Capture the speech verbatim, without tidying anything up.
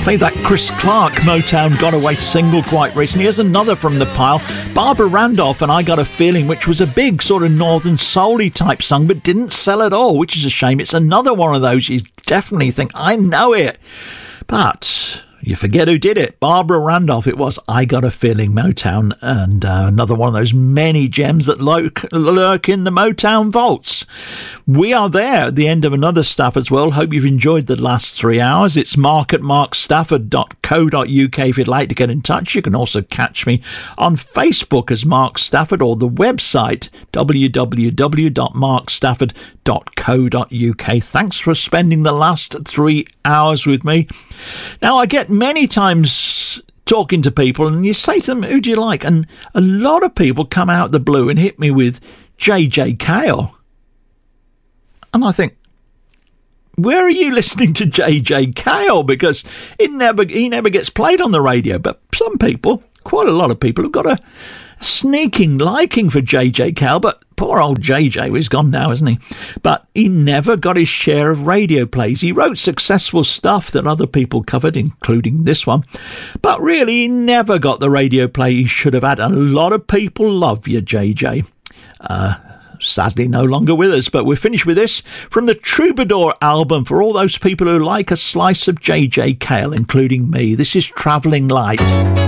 Played that Chris Clark Motown Got Away single quite recently. Here's another from the pile. Barbara Randolph and I Got a Feeling, which was a big sort of northern soul-y type song, but didn't sell at all, which is a shame. It's another one of those you definitely think, I know it. But you forget who did it. Barbara Randolph, it was. I Got a Feeling, Motown, and uh, another one of those many gems that lurk, lurk in the Motown vaults. We are there at the end of another Stafford's World. Hope you've enjoyed the last three hours. It's mark at mark stafford dot co dot uk if you'd like to get in touch. You can also catch me on Facebook as Mark Stafford, or the website w w w dot mark stafford dot co dot uk. Thanks for spending the last three hours with me. Now, I get many times talking to people and you say to them, who do you like? And a lot of people come out the blue and hit me with J J Cale. And I think, where are you listening to J J Cale? Because it never he never gets played on the radio. But some people, quite a lot of people, have got a sneaking liking for J J Cale. But poor old J J, well, he's gone now, isn't he? But he never got his share of radio plays. He wrote successful stuff that other people covered, including this one. But really, he never got the radio play he should have had. And a lot of people love you, J J. Uh... Sadly no longer with us, but we're finished with this from the Troubadour album for all those people who like a slice of J J Cale, including me. This is Travelling Light.